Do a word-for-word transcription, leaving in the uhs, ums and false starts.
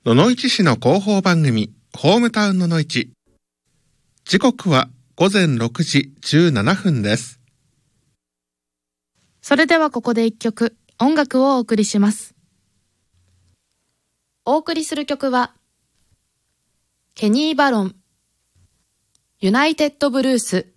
野々市市の広報番組ホームタウン野々市。時刻はごぜんろくじじゅうななふんです。 それではここで一曲音楽をお送りします。お送りする曲はケニー・バロンユナイテッドブルース。